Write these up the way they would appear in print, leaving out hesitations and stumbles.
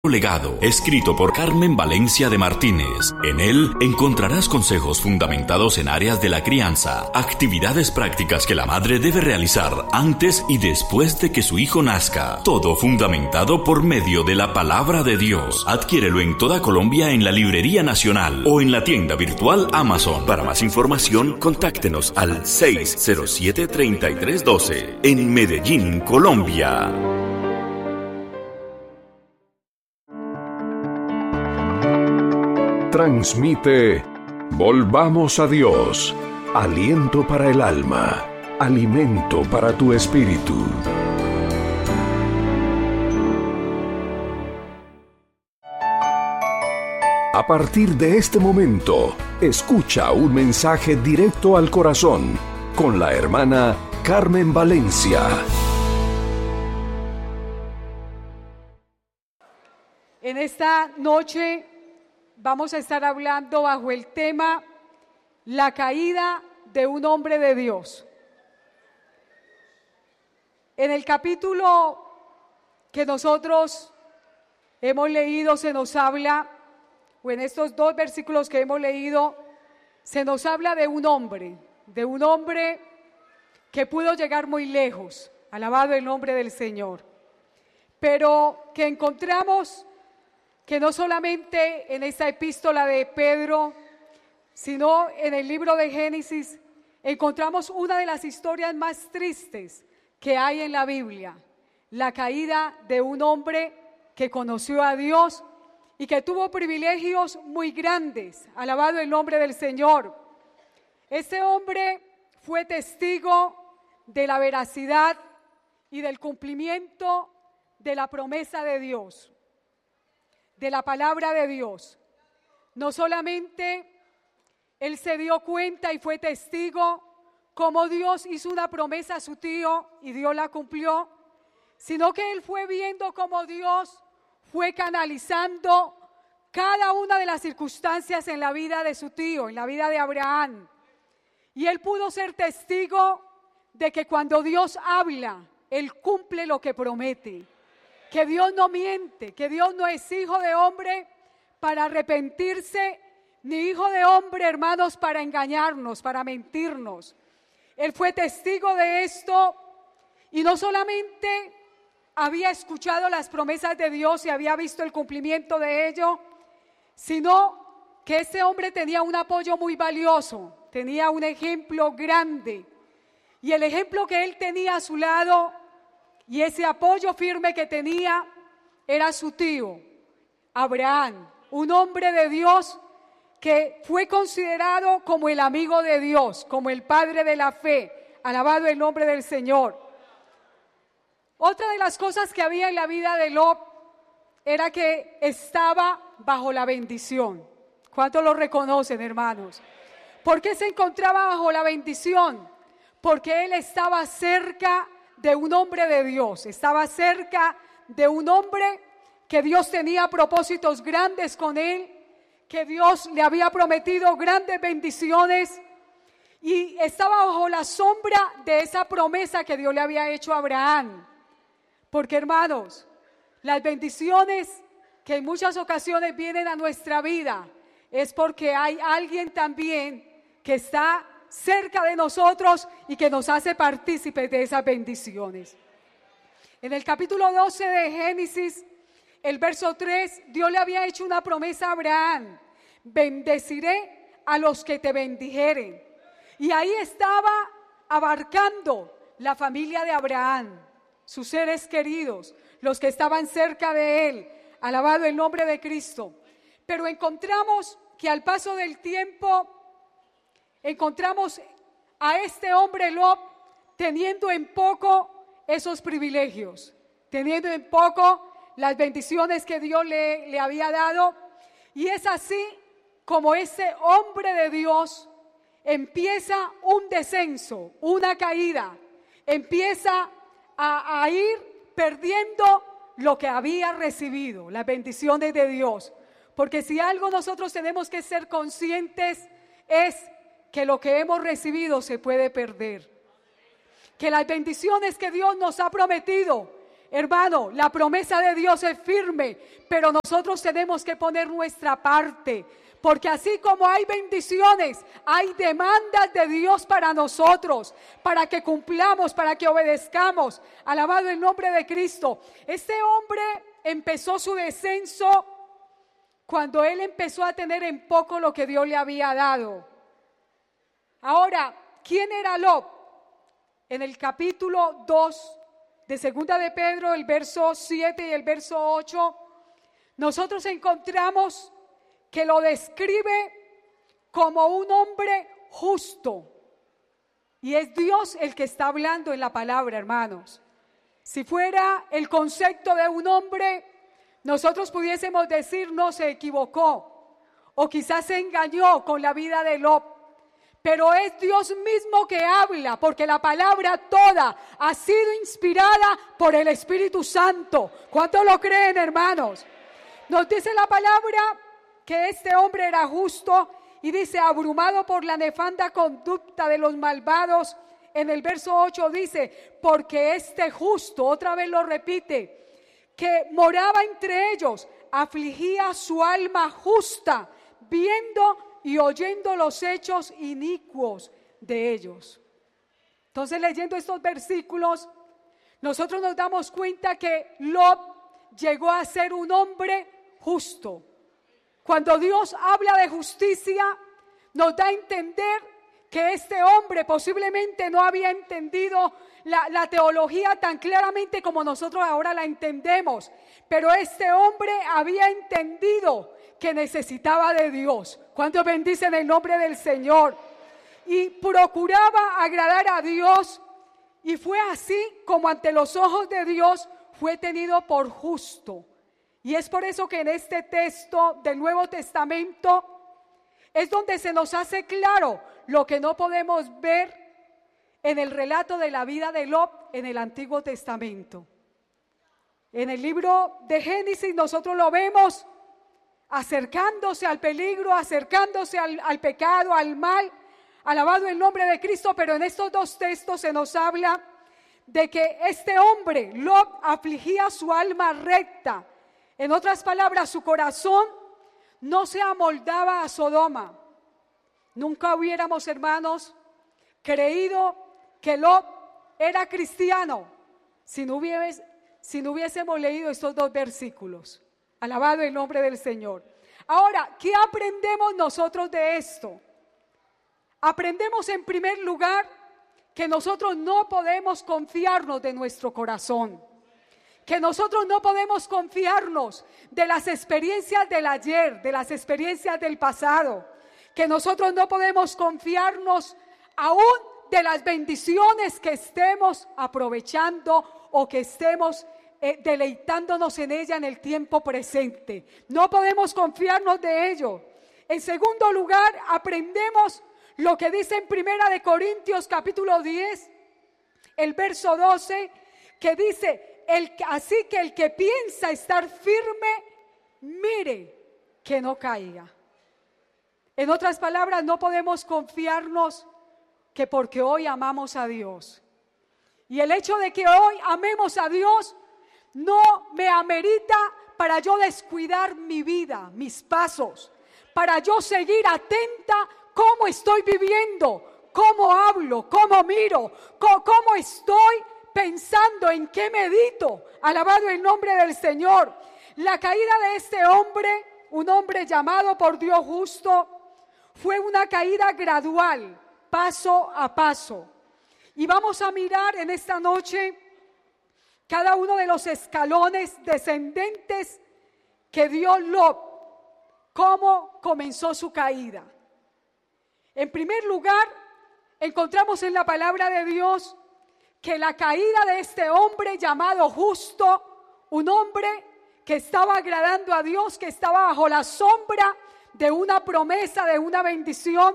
Legado, escrito por Carmen Valencia de Martínez. En él encontrarás consejos fundamentados en áreas de la crianza, actividades prácticas que la madre debe realizar antes y después de que su hijo nazca. Todo fundamentado por medio de la palabra de Dios. Adquiérelo en toda Colombia en la Librería Nacional o en la tienda virtual Amazon. Para más información, contáctenos al 607-3312 en Medellín, Colombia. Transmite Volvamos a Dios, aliento para el alma, alimento para tu espíritu. A partir de este momento, escucha un mensaje directo al corazón con la hermana Carmen Valencia. En esta noche vamos a estar hablando bajo el tema la caída de un hombre de Dios. En el capítulo que nosotros hemos leído se nos habla, o en estos dos versículos que hemos leído, se nos habla de un hombre que pudo llegar muy lejos, alabado el nombre del Señor, pero que encontramos que no solamente en esta epístola de Pedro, sino en el libro de Génesis, encontramos una de las historias más tristes que hay en la Biblia, la caída de un hombre que conoció a Dios y que tuvo privilegios muy grandes, alabado el nombre del Señor. Este hombre fue testigo de la veracidad y del cumplimiento de la promesa de Dios, de la palabra de Dios. No solamente él se dio cuenta y fue testigo cómo Dios hizo una promesa a su tío y Dios la cumplió, sino que él fue viendo cómo Dios fue canalizando cada una de las circunstancias en la vida de su tío, en la vida de Abraham. Y él pudo ser testigo de que cuando Dios habla, él cumple lo que promete. Que Dios no miente, que Dios no es hijo de hombre para arrepentirse, ni hijo de hombre, hermanos, para engañarnos, para mentirnos. Él fue testigo de esto y no solamente había escuchado las promesas de Dios y había visto el cumplimiento de ello, sino que este hombre tenía un apoyo muy valioso, tenía un ejemplo grande. Y el ejemplo que él tenía a su lado y ese apoyo firme que tenía era su tío, Abraham, un hombre de Dios que fue considerado como el amigo de Dios, como el padre de la fe, alabado el nombre del Señor. Otra de las cosas que había en la vida de Lot era que estaba bajo la bendición. ¿Cuántos lo reconocen, hermanos? ¿Por qué se encontraba bajo la bendición? Porque él estaba cerca de un hombre de Dios, estaba cerca de un hombre que Dios tenía propósitos grandes con él, que Dios le había prometido grandes bendiciones y estaba bajo la sombra de esa promesa que Dios le había hecho a Abraham. Porque, hermanos, las bendiciones que en muchas ocasiones vienen a nuestra vida es porque hay alguien también que está cerca de nosotros y que nos hace partícipes de esas bendiciones. En el capítulo 12 de Génesis, el verso 3, Dios le había hecho una promesa a Abraham: bendeciré a los que te bendijeren. Y ahí estaba abarcando la familia de Abraham, sus seres queridos, los que estaban cerca de él, alabado el nombre de Cristo. Pero encontramos que al paso del tiempo encontramos a este hombre Lot teniendo en poco esos privilegios, teniendo en poco las bendiciones que Dios le había dado. Y es así como ese hombre de Dios empieza un descenso, una caída, empieza a ir perdiendo lo que había recibido, las bendiciones de Dios. Porque si algo nosotros tenemos que ser conscientes es que lo que hemos recibido se puede perder. Que las bendiciones que Dios nos ha prometido Hermano, la promesa de Dios es firme, pero nosotros tenemos que poner nuestra parte, porque así como hay bendiciones, hay demandas de Dios para nosotros, para que cumplamos, para que obedezcamos. Alabado el nombre de Cristo. Este hombre empezó su descenso cuando él empezó a tener en poco lo que Dios le había dado. Ahora, ¿quién era Lot? En el capítulo 2 de Segunda de Pedro, el verso 7 y el verso 8, nosotros encontramos que lo describe como un hombre justo. Y es Dios el que está hablando en la palabra, hermanos. Si fuera el concepto de un hombre, nosotros pudiésemos decir no, se equivocó, o quizás se engañó con la vida de Lot. Pero es Dios mismo que habla, porque la palabra toda ha sido inspirada por el Espíritu Santo. ¿Cuántos lo creen, hermanos? Nos dice la palabra que este hombre era justo y dice, abrumado por la nefanda conducta de los malvados. En el verso 8 dice, porque este justo, otra vez lo repite, que moraba entre ellos, afligía su alma justa, viendo y oyendo los hechos inicuos de ellos. Entonces, leyendo estos versículos, nosotros nos damos cuenta que Lot llegó a ser un hombre justo. Cuando Dios habla de justicia, nos da a entender que este hombre posiblemente no había entendido la teología tan claramente como nosotros ahora la entendemos, pero este hombre había entendido que necesitaba de Dios. ¿Cuántos bendicen el nombre del Señor? Y procuraba agradar a Dios, y fue así como ante los ojos de Dios fue tenido por justo. Y es por eso que en este texto del Nuevo Testamento es donde se nos hace claro lo que no podemos ver en el relato de la vida de Lot en el Antiguo Testamento. En el libro de Génesis nosotros lo vemos acercándose al peligro, acercándose al pecado, al mal, alabado el nombre de Cristo, pero en estos dos textos se nos habla de que este hombre, Lot, afligía su alma recta. En otras palabras, su corazón no se amoldaba a Sodoma. Nunca hubiéramos, hermanos, creído que Lot era cristiano si no hubiésemos leído estos dos versículos. Alabado el nombre del Señor. Ahora, ¿qué aprendemos nosotros de esto? Aprendemos en primer lugar que nosotros no podemos confiarnos de nuestro corazón, que nosotros no podemos confiarnos de las experiencias del ayer, de las experiencias del pasado, que nosotros no podemos confiarnos aún de las bendiciones que estemos aprovechando o que estemos deleitándonos en ella en el tiempo presente. No podemos confiarnos de ello. En segundo lugar, aprendemos lo que dice en Primera de Corintios capítulo 10, el verso 12, que dice, así que el que piensa estar firme, mire que no caiga. En otras palabras, no podemos confiarnos que porque hoy amamos a Dios. Y el hecho de que hoy amemos a Dios no me amerita para yo descuidar mi vida, mis pasos, para yo seguir atenta cómo estoy viviendo, cómo hablo, cómo miro, cómo estoy pensando, en qué medito. Alabado el nombre del Señor. La caída de este hombre, un hombre llamado por Dios justo, fue una caída gradual, paso a paso. Y vamos a mirar en esta noche cada uno de los escalones descendentes que dio Lot, cómo comenzó su caída. En primer lugar, encontramos en la palabra de Dios que la caída de este hombre llamado justo, un hombre que estaba agradando a Dios, que estaba bajo la sombra de una promesa, de una bendición,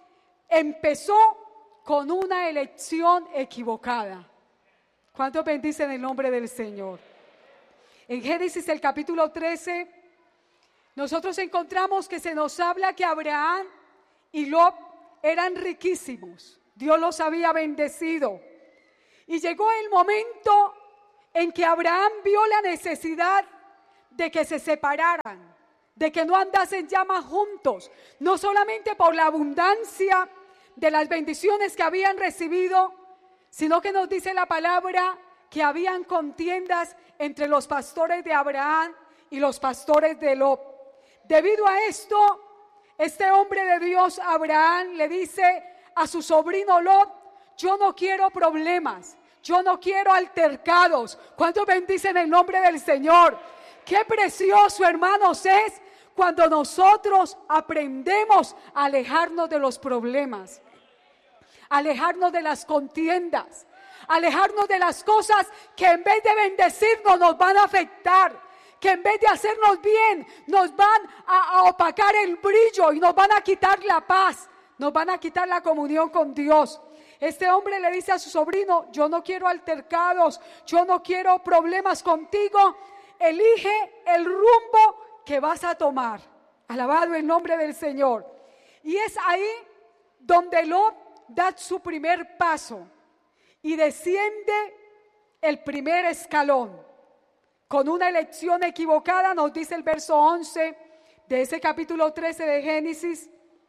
empezó con una elección equivocada. ¿Cuántos bendicen el nombre del Señor? En Génesis el capítulo 13, nosotros encontramos que se nos habla que Abraham y Lot eran riquísimos. Dios los había bendecido. Y llegó el momento en que Abraham vio la necesidad de que se separaran, de que no andasen ya más juntos, no solamente por la abundancia de las bendiciones que habían recibido, sino que nos dice la palabra que habían contiendas entre los pastores de Abraham y los pastores de Lot. Debido a esto, este hombre de Dios, Abraham, le dice a su sobrino Lot: yo no quiero problemas, yo no quiero altercados. ¿Cuántos bendicen el nombre del Señor? Qué precioso, hermanos, es cuando nosotros aprendemos a alejarnos de los problemas, alejarnos de las contiendas, alejarnos de las cosas que en vez de bendecirnos nos van a afectar, que en vez de hacernos bien nos van a opacar el brillo y nos van a quitar la paz, nos van a quitar la comunión con Dios. Este hombre le dice a su sobrino: yo no quiero altercados, yo no quiero problemas contigo, elige el rumbo que vas a tomar. Alabado el nombre del Señor. Y es ahí donde Lot da su primer paso y desciende el primer escalón con una elección equivocada. Nos dice el verso 11 de ese capítulo 13 de Génesis,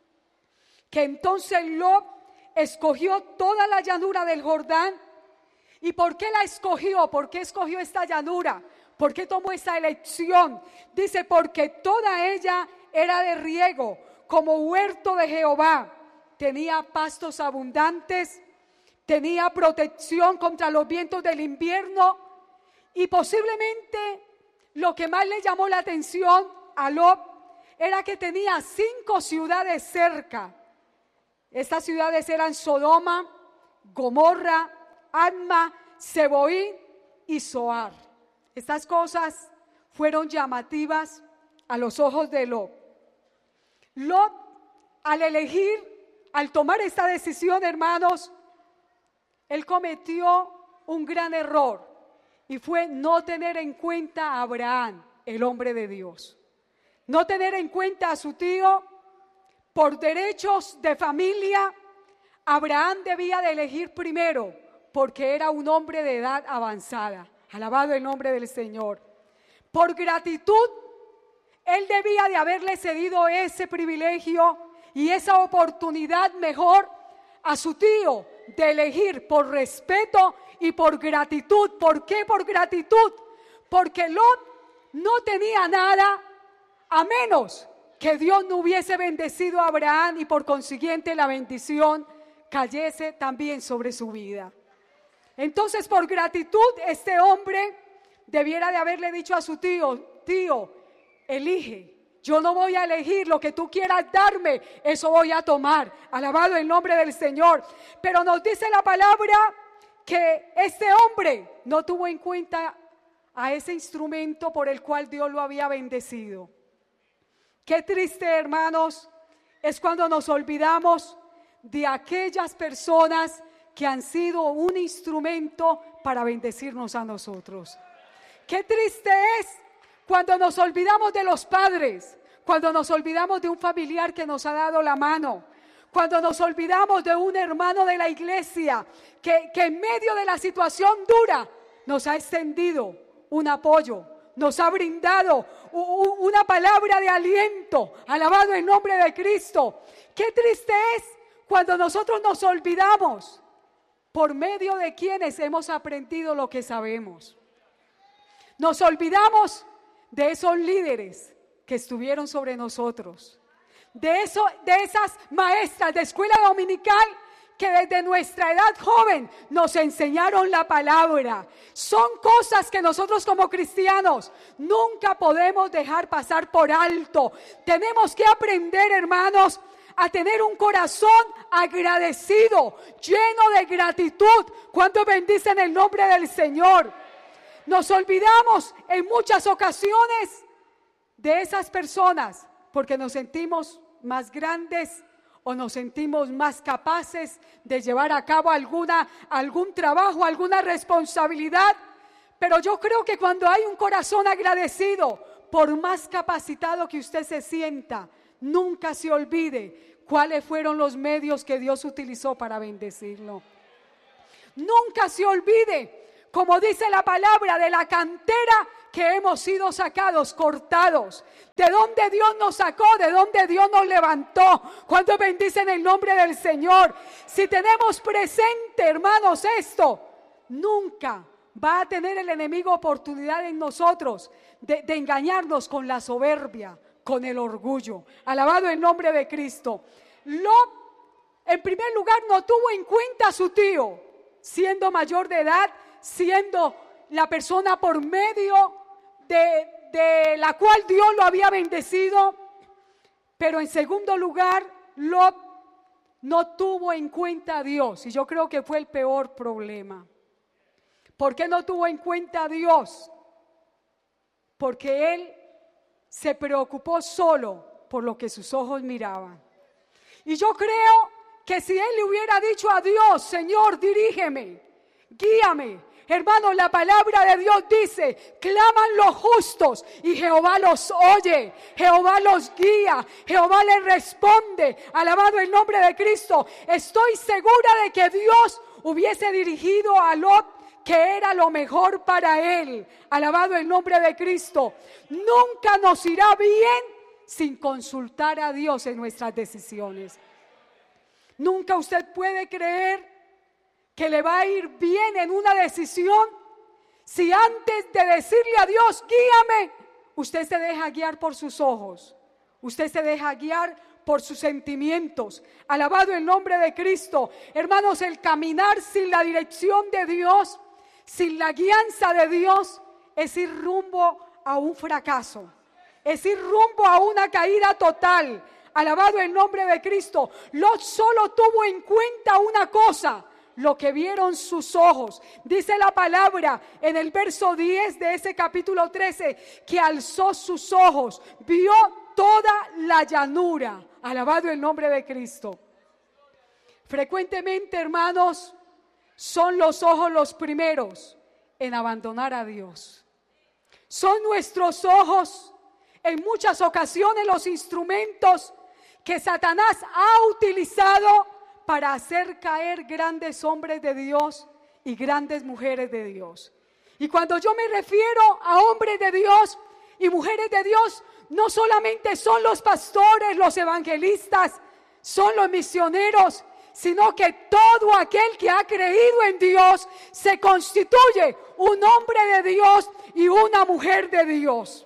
que entonces Lot escogió toda la llanura del Jordán. ¿Y por qué la escogió? ¿Por qué escogió esta llanura? ¿Por qué tomó esa elección? Dice: porque toda ella era de riego, como huerto de Jehová. Tenía pastos abundantes, tenía protección contra los vientos del invierno, y posiblemente lo que más le llamó la atención a Lot era que tenía 5 ciudades cerca. Estas ciudades eran Sodoma, Gomorra, Adma, Zeboim y Zoar. Estas cosas fueron llamativas a los ojos de Lot. Lot, al tomar esta decisión, hermanos, él cometió un gran error, y fue no tener en cuenta a Abraham, el hombre de Dios. No tener en cuenta a su tío. Por derechos de familia, Abraham debía de elegir primero, porque era un hombre de edad avanzada. Alabado el nombre del Señor. Por gratitud, él debía de haberle cedido ese privilegio y esa oportunidad mejor a su tío de elegir por respeto y por gratitud. ¿Por qué por gratitud? Porque Lot no tenía nada a menos que Dios no hubiese bendecido a Abraham, y por consiguiente la bendición cayese también sobre su vida. Entonces, por gratitud, este hombre debiera de haberle dicho a su tío: tío, elige. Yo no voy a elegir lo que tú quieras darme, eso voy a tomar. Alabado el nombre del Señor. Pero nos dice la palabra que este hombre no tuvo en cuenta a ese instrumento por el cual Dios lo había bendecido. Qué triste, hermanos, es cuando nos olvidamos de aquellas personas que han sido un instrumento para bendecirnos a nosotros. Qué triste es cuando nos olvidamos de los padres, cuando nos olvidamos de un familiar que nos ha dado la mano, cuando nos olvidamos de un hermano de la iglesia que en medio de la situación dura nos ha extendido un apoyo, nos ha brindado una palabra de aliento. Alabado el nombre de Cristo. Qué triste es cuando nosotros nos olvidamos por medio de quienes hemos aprendido lo que sabemos. Nos olvidamos de esos líderes que estuvieron sobre nosotros, de esas maestras de escuela dominical que desde nuestra edad joven nos enseñaron la palabra. Son cosas que nosotros como cristianos nunca podemos dejar pasar por alto. Tenemos que aprender, hermanos, a tener un corazón agradecido, lleno de gratitud. ¿Cuántos bendicen el nombre del Señor? Nos olvidamos en muchas ocasiones de esas personas porque nos sentimos más grandes o nos sentimos más capaces de llevar a cabo algún trabajo, alguna responsabilidad. Pero yo creo que cuando hay un corazón agradecido, por más capacitado que usted se sienta, nunca se olvide cuáles fueron los medios que Dios utilizó para bendecirlo. Nunca se olvide como dice la palabra, de la cantera que hemos sido sacados, cortados. De donde Dios nos sacó, de donde Dios nos levantó. Cuando bendicen el nombre del Señor. Si tenemos presente, hermanos, esto, nunca va a tener el enemigo oportunidad en nosotros de engañarnos con la soberbia, con el orgullo. Alabado el nombre de Cristo. Lot, en primer lugar, no tuvo en cuenta a su tío, siendo mayor de edad, siendo la persona por medio de la cual Dios lo había bendecido. Pero en segundo lugar, Lot no tuvo en cuenta a Dios, y yo creo que fue el peor problema. ¿Por qué no tuvo en cuenta a Dios? Porque él se preocupó solo por lo que sus ojos miraban. Y yo creo que si él le hubiera dicho a Dios: Señor, dirígeme, guíame. Hermanos, la palabra de Dios dice: claman los justos y Jehová los oye, Jehová los guía, Jehová les responde. Alabado el nombre de Cristo. Estoy segura de que Dios hubiese dirigido a Lot, que era lo mejor para él. Alabado el nombre de Cristo. Nunca nos irá bien sin consultar a Dios en nuestras decisiones. Nunca usted puede creer que le va a ir bien en una decisión si antes de decirle a Dios: guíame, usted se deja guiar por sus ojos, usted se deja guiar por sus sentimientos. Alabado el nombre de Cristo. Hermanos, el caminar sin la dirección de Dios, sin la guianza de Dios, es ir rumbo a un fracaso, es ir rumbo a una caída total. Alabado el nombre de Cristo. Lot solo tuvo en cuenta una cosa: lo que vieron sus ojos. Dice la palabra en el verso 10 de ese capítulo 13, que alzó sus ojos, vio toda la llanura. Alabado el nombre de Cristo. Frecuentemente, hermanos, son los ojos los primeros en abandonar a Dios. Son nuestros ojos en muchas ocasiones los instrumentos que Satanás ha utilizado para hacer caer grandes hombres de Dios y grandes mujeres de Dios. Y cuando yo me refiero a hombres de Dios y mujeres de Dios, no solamente son los pastores, los evangelistas, son los misioneros, sino que todo aquel que ha creído en Dios se constituye un hombre de Dios y una mujer de Dios.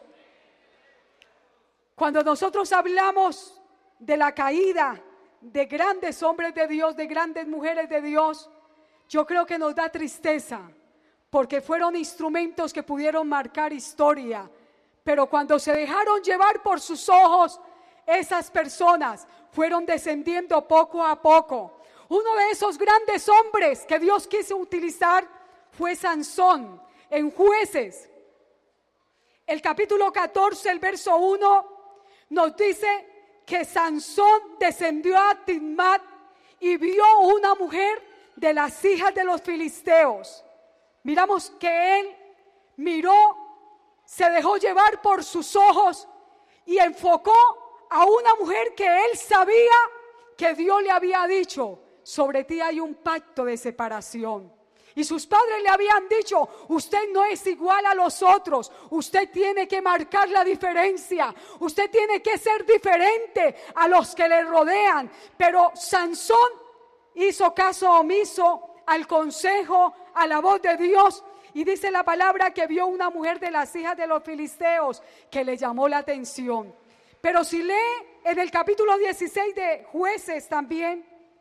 Cuando nosotros hablamos de la caída de grandes hombres de Dios, de grandes mujeres de Dios, yo creo que nos da tristeza, porque fueron instrumentos que pudieron marcar historia, pero cuando se dejaron llevar por sus ojos, esas personas fueron descendiendo poco a poco. Uno de esos grandes hombres que Dios quiso utilizar fue Sansón. En Jueces, el capítulo 14, el verso 1, nos dice que Sansón descendió a Timnat y vio una mujer de las hijas de los filisteos. Miramos que él miró, se dejó llevar por sus ojos y enfocó a una mujer que él sabía que Dios le había dicho: sobre ti hay un pacto de separación. Y sus padres le habían dicho: usted no es igual a los otros, usted tiene que marcar la diferencia, usted tiene que ser diferente a los que le rodean. Pero Sansón hizo caso omiso al consejo, a la voz de Dios, y dice la palabra que vio una mujer de las hijas de los filisteos que le llamó la atención. Pero si lee en el capítulo 16 de Jueces también,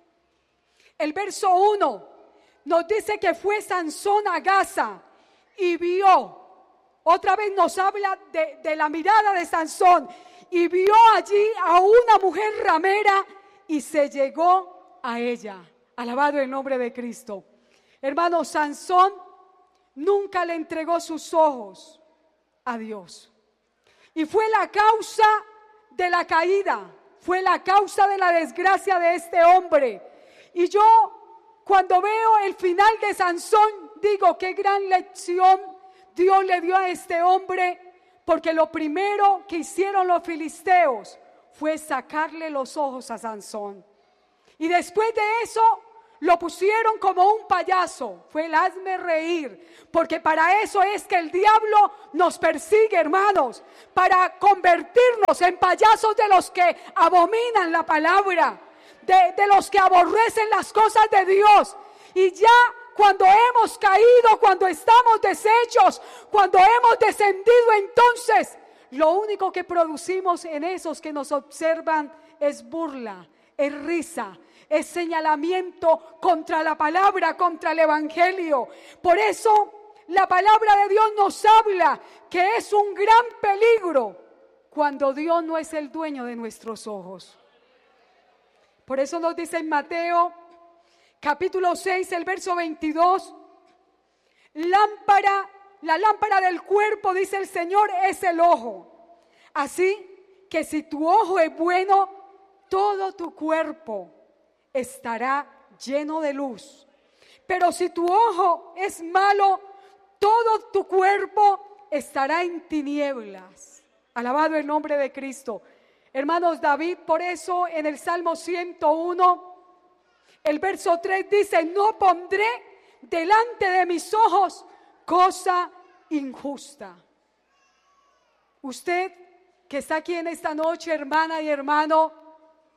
el verso 1, nos dice que fue Sansón a Gaza y vio, otra vez nos habla de la mirada de Sansón, y vio allí a una mujer ramera y se llegó a ella. Alabado el nombre de Cristo. Hermano, Sansón nunca le entregó sus ojos a Dios. Y fue la causa de la caída, fue la causa de la desgracia de este hombre. Y yo, cuando veo el final de Sansón, digo: qué gran lección Dios le dio a este hombre, porque lo primero que hicieron los filisteos fue sacarle los ojos a Sansón. Y después de eso, lo pusieron como un payaso, fue el hazme reír, porque para eso es que el diablo nos persigue, hermanos, para convertirnos en payasos de los que abominan la palabra, de los que aborrecen las cosas de Dios. Y ya cuando hemos caído, cuando estamos deshechos, cuando hemos descendido, entonces lo único que producimos en esos que nos observan es burla, es risa, es señalamiento contra la palabra, contra el evangelio. Por eso la palabra de Dios nos habla que es un gran peligro cuando Dios no es el dueño de nuestros ojos. Por eso nos dice en Mateo capítulo 6, el verso 22, la lámpara del cuerpo, dice el Señor, es el ojo. Así que si tu ojo es bueno, todo tu cuerpo estará lleno de luz. Pero si tu ojo es malo, todo tu cuerpo estará en tinieblas. Alabado el nombre de Cristo. Hermanos, David, por eso en el Salmo 101, el verso 3 dice: no pondré delante de mis ojos cosa injusta. Usted que está aquí en esta noche, hermana y hermano,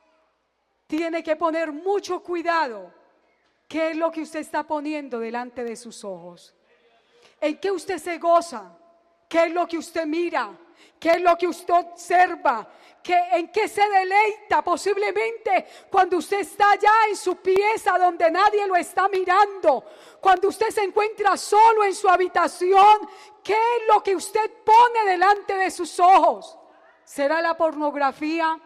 tiene que poner mucho cuidado. ¿Qué es lo que usted está poniendo delante de sus ojos? ¿En qué usted se goza? ¿Qué es lo que usted mira? ¿Qué es lo que usted observa? ¿En qué se deleita? Posiblemente cuando usted está allá en su pieza donde nadie lo está mirando, cuando usted se encuentra solo en su habitación, ¿qué es lo que usted pone delante de sus ojos? ¿Será la pornografía?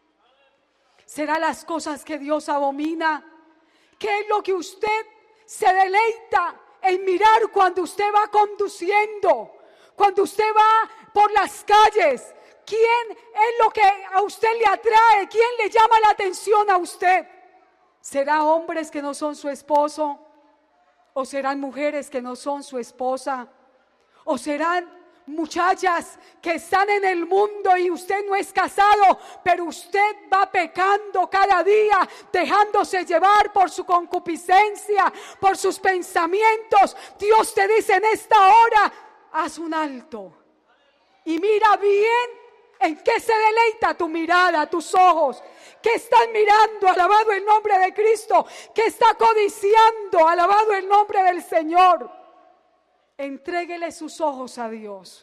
¿Será las cosas que Dios abomina? ¿Qué es lo que usted se deleita en mirar cuando usted va conduciendo? Cuando usted va por las calles, ¿quién es lo que a usted le atrae? ¿Quién le llama la atención a usted? ¿Será hombres que no son su esposo? ¿O serán mujeres que no son su esposa? ¿O serán muchachas que están en el mundo y usted no es casado, pero usted va pecando cada día, dejándose llevar por su concupiscencia, por sus pensamientos? Dios te dice en esta hora: haz un alto y mira bien en qué se deleita tu mirada, tus ojos. ¿Qué están mirando? Alabado el nombre de Cristo. ¿Qué está codiciando? Alabado el nombre del Señor. Entréguele sus ojos a Dios.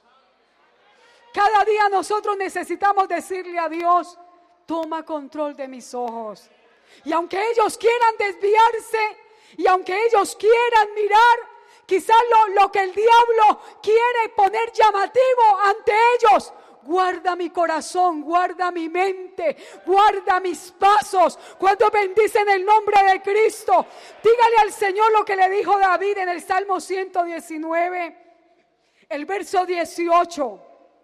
Cada día nosotros necesitamos decirle a Dios: toma control de mis ojos. Y aunque ellos quieran desviarse, y aunque ellos quieran mirar quizás lo que el diablo quiere poner llamativo ante ellos, guarda mi corazón, guarda mi mente, guarda mis pasos. Cuando bendicen el nombre de Cristo, dígale al Señor lo que le dijo David en el Salmo 119, el verso 18.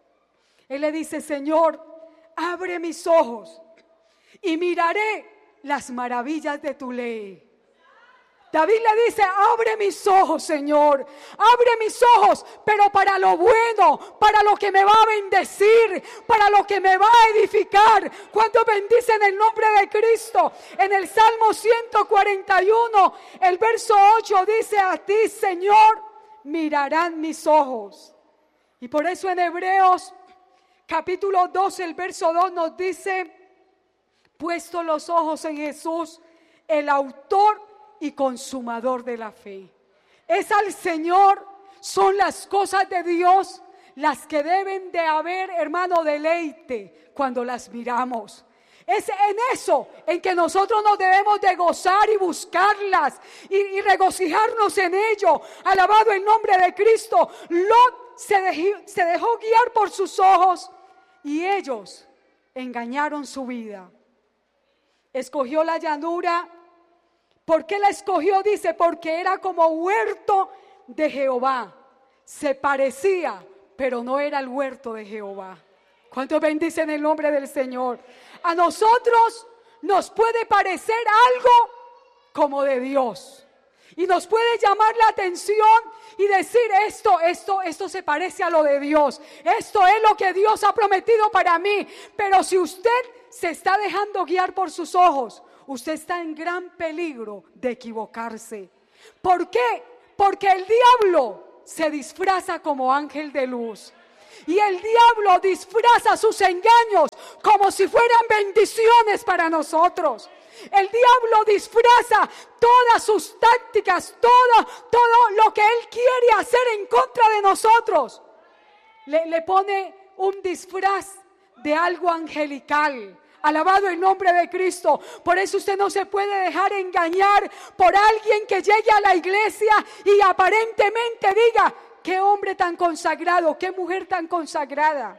Él le dice: Señor, abre mis ojos y miraré las maravillas de tu ley. David le dice: abre mis ojos, Señor, abre mis ojos, pero para lo bueno, para lo que me va a bendecir, para lo que me va a edificar. Cuando bendicen el nombre de Cristo, en el Salmo 141, el verso 8 dice: a ti, Señor, mirarán mis ojos. Y por eso en Hebreos capítulo 12, el verso 2 nos dice: puesto los ojos en Jesús, el autor y consumador de la fe. Es al Señor, son las cosas de Dios las que deben de haber, hermano, deleite cuando las miramos. Es en eso en que nosotros nos debemos de gozar y buscarlas y regocijarnos en ello. Alabado el nombre de Cristo. Lot se dejó guiar por sus ojos y ellos engañaron su vida. Escogió la llanura. ¿Por qué la escogió? Dice: porque era como huerto de Jehová. Se parecía, pero no era el huerto de Jehová. ¿Cuántos bendicen el nombre del Señor? A nosotros nos puede parecer algo como de Dios. Y nos puede llamar la atención y decir: esto se parece a lo de Dios. Esto es lo que Dios ha prometido para mí. Pero si usted se está dejando guiar por sus ojos, usted está en gran peligro de equivocarse. ¿Por qué? Porque el diablo se disfraza como ángel de luz. Y el diablo disfraza sus engaños como si fueran bendiciones para nosotros. El diablo disfraza todas sus tácticas, todo lo que él quiere hacer en contra de nosotros. Le pone un disfraz de algo angelical. Alabado el nombre de Cristo. Por eso usted no se puede dejar engañar por alguien que llegue a la iglesia y aparentemente diga: qué hombre tan consagrado, qué mujer tan consagrada.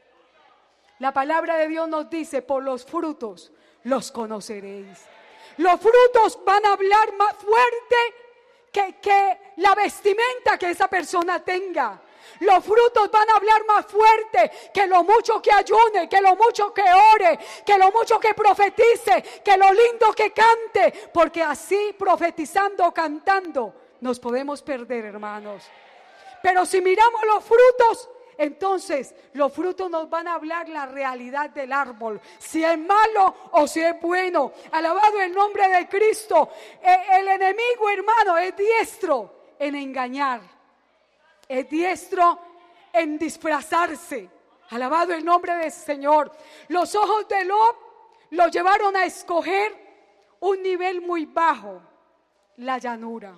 La palabra de Dios nos dice: por los frutos los conoceréis. Los frutos van a hablar más fuerte que la vestimenta que esa persona tenga. Los frutos van a hablar más fuerte que lo mucho que ayune, que lo mucho que ore, que lo mucho que profetice, que lo lindo que cante. Porque así, profetizando, cantando, nos podemos perder, hermanos. Pero si miramos los frutos, entonces los frutos nos van a hablar la realidad del árbol, si es malo o si es bueno. Alabado el nombre de Cristo. El enemigo, hermano, es diestro en engañar, es diestro en disfrazarse. Alabado el nombre del Señor. Los ojos de Lot lo llevaron a escoger un nivel muy bajo, la llanura.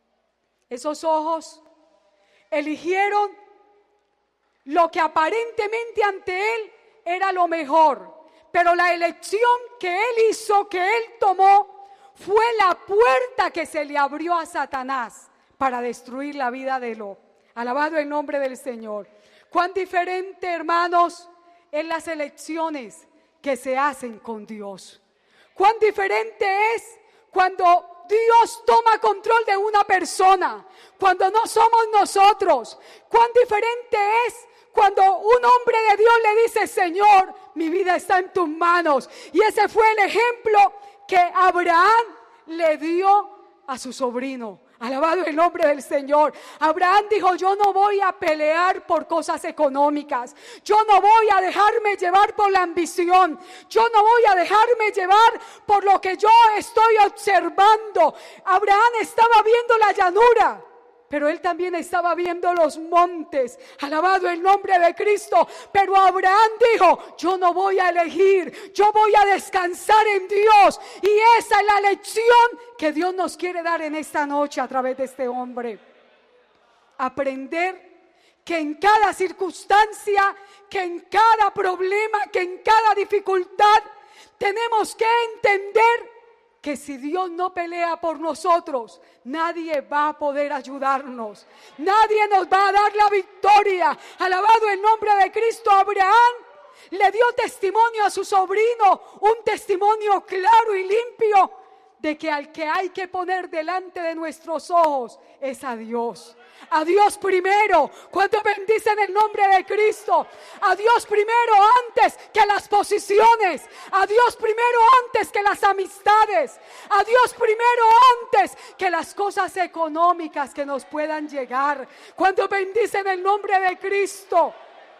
Esos ojos eligieron lo que aparentemente ante él era lo mejor, pero la elección que él hizo, que él tomó, fue la puerta que se le abrió a Satanás para destruir la vida de Lot. Alabado el nombre del Señor. Cuán diferente, hermanos, en las elecciones que se hacen con Dios. Cuán diferente es cuando Dios toma control de una persona, cuando no somos nosotros. Cuán diferente es cuando un hombre de Dios le dice: Señor, mi vida está en tus manos. Y ese fue el ejemplo que Abraham le dio a su sobrino. Alabado el nombre del Señor. Abraham dijo: yo no voy a pelear por cosas económicas. Yo no voy a dejarme llevar por la ambición. Yo no voy a dejarme llevar por lo que yo estoy observando. Abraham estaba viendo la llanura, pero él también estaba viendo los montes. Alabado el nombre de Cristo. Pero Abraham dijo: yo no voy a elegir, yo voy a descansar en Dios. Y esa es la lección que Dios nos quiere dar en esta noche a través de este hombre. Aprender que en cada circunstancia, que en cada problema, que en cada dificultad, tenemos que entender que si Dios no pelea por nosotros, nadie va a poder ayudarnos. Nadie nos va a dar la victoria. Alabado el nombre de Cristo. Abraham le dio testimonio a su sobrino, un testimonio claro y limpio de que al que hay que poner delante de nuestros ojos es a Dios. A Dios primero. Cuando bendicen el nombre de Cristo, a Dios primero antes que las posiciones, a Dios primero antes que las amistades, a Dios primero antes que las cosas económicas que nos puedan llegar. Cuando bendicen el nombre de Cristo,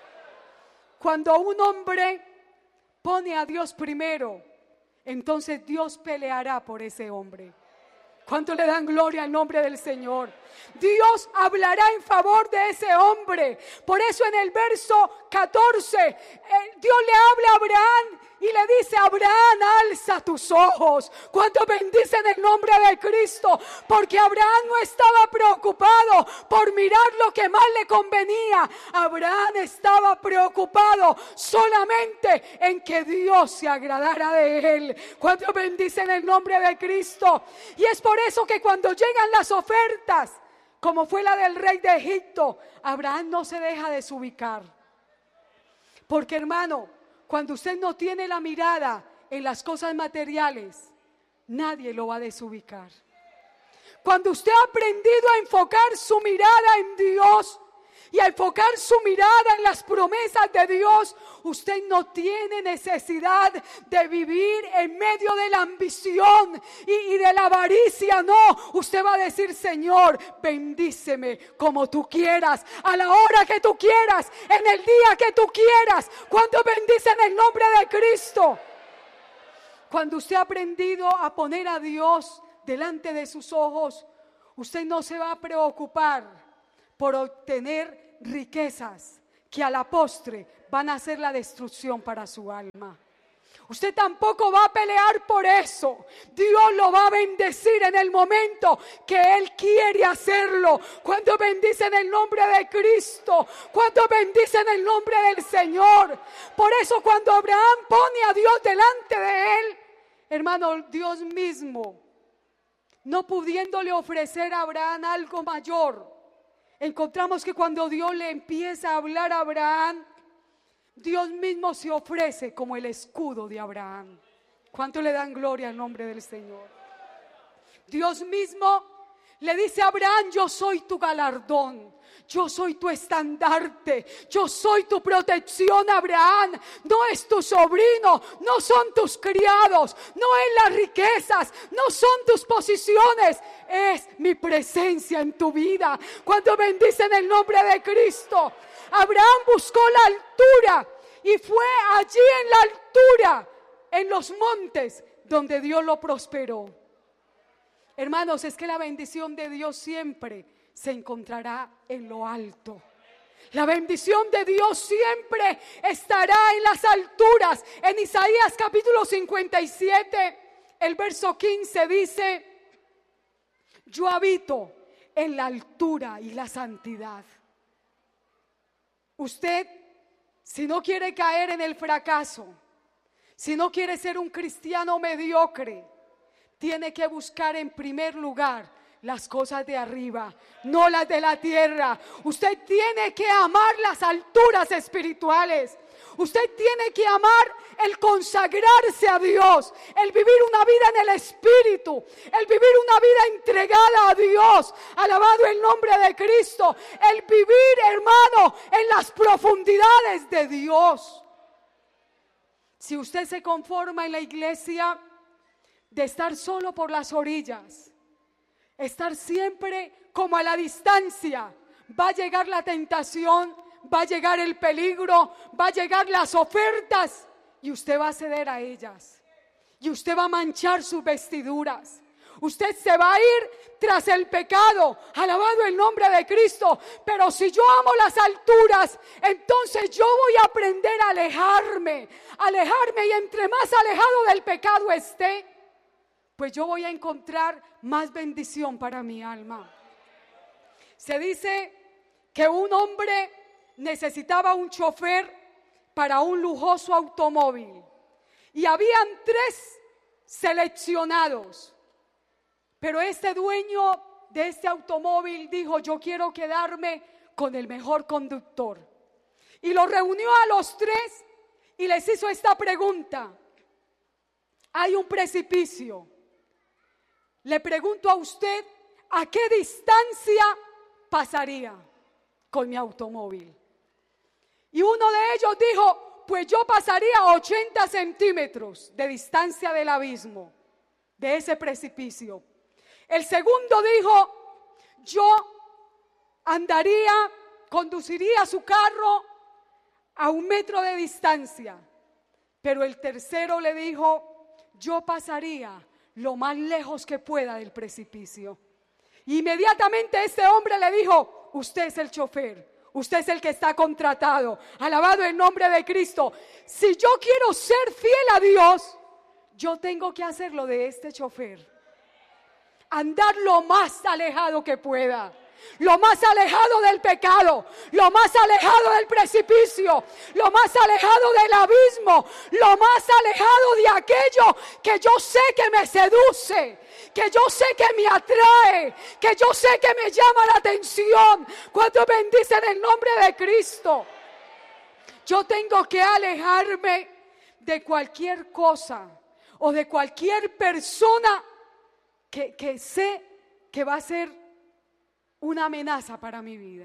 cuando un hombre pone a Dios primero, entonces Dios peleará por ese hombre. ¿Cuánto le dan gloria al nombre del Señor? Dios hablará en favor de ese hombre. Por eso en el verso 14, Dios le habla a Abraham y le dice: Abraham, alza tus ojos. ¿Cuánto bendicen el nombre de Cristo? Porque Abraham no estaba preocupado por mirar lo que más le convenía. Abraham estaba preocupado solamente en que Dios se agradara de él. ¿Cuánto bendicen el nombre de Cristo? Y es por eso que cuando llegan las ofertas, como fue la del rey de Egipto, Abraham no se deja desubicar. Porque, hermano, cuando usted no tiene la mirada en las cosas materiales, nadie lo va a desubicar. Cuando usted ha aprendido a enfocar su mirada en Dios y a enfocar su mirada en las promesas de Dios, usted no tiene necesidad de vivir en medio de la ambición y de la avaricia. No, usted va a decir: Señor, bendíceme como tú quieras, a la hora que tú quieras, en el día que tú quieras. ¿Cuánto bendicen el nombre de Cristo? Cuando usted ha aprendido a poner a Dios delante de sus ojos, usted no se va a preocupar por obtener riquezas que a la postre van a ser la destrucción para su alma. Usted tampoco va a pelear por eso. Dios lo va a bendecir en el momento que Él quiere hacerlo. Cuando bendice en el nombre de Cristo, cuando bendice en el nombre del Señor. Por eso cuando Abraham pone a Dios delante de él, hermano, Dios mismo, no pudiéndole ofrecer a Abraham algo mayor, encontramos que cuando Dios le empieza a hablar a Abraham, Dios mismo se ofrece como el escudo de Abraham. ¿Cuánto le dan gloria al nombre del Señor? Dios mismo le dice a Abraham: yo soy tu galardón, yo soy tu estandarte, yo soy tu protección, Abraham. No es tu sobrino, no son tus criados, no es las riquezas, no son tus posiciones, es mi presencia en tu vida. Cuando bendicen el nombre de Cristo, Abraham buscó la altura y fue allí en la altura, en los montes, donde Dios lo prosperó. Hermanos, es que la bendición de Dios siempre se encontrará en lo alto. La bendición de Dios siempre estará en las alturas. En Isaías capítulo 57, el verso 15 dice: yo habito en la altura y la santidad. Usted, si no quiere caer en el fracaso, si no quiere ser un cristiano mediocre, tiene que buscar en primer lugar las cosas de arriba, no las de la tierra. Usted tiene que amar las alturas espirituales. Usted tiene que amar el consagrarse a Dios, el vivir una vida en el Espíritu, el vivir una vida entregada a Dios, alabado el nombre de Cristo, el vivir, hermano, en las profundidades de Dios. Si usted se conforma en la iglesia de estar solo por las orillas, estar siempre como a la distancia, va a llegar la tentación, va a llegar el peligro, va a llegar las ofertas y usted va a ceder a ellas. Y usted va a manchar sus vestiduras. Usted se va a ir tras el pecado, alabado el nombre de Cristo. Pero si yo amo las alturas, entonces yo voy a aprender a alejarme y entre más alejado del pecado esté, pues yo voy a encontrar más bendición para mi alma. Se dice que un hombre necesitaba un chofer para un lujoso automóvil y habían 3 seleccionados, pero este dueño de este automóvil dijo: yo quiero quedarme con el mejor conductor, y los reunió a los 3 y les hizo esta pregunta: hay un precipicio, le pregunto a usted, ¿a qué distancia pasaría con mi automóvil? Y uno de ellos dijo: pues yo pasaría a 80 centímetros de distancia del abismo, de ese precipicio. El segundo dijo: yo conduciría su carro a 1 metro de distancia. Pero el tercero le dijo: yo pasaría lo más lejos que pueda del precipicio. Inmediatamente este hombre le dijo: usted es el chofer, usted es el que está contratado, alabado el nombre de Cristo. Si yo quiero ser fiel a Dios, yo tengo que hacerlo de este chofer, andar lo más alejado que pueda, lo más alejado del pecado, lo más alejado del precipicio, lo más alejado del abismo, lo más alejado de aquello que yo sé que me seduce, que yo sé que me atrae, que yo sé que me llama la atención. Cuando bendicen el nombre de Cristo, yo tengo que alejarme de cualquier cosa o de cualquier persona que sé que va a ser una amenaza para mi vida.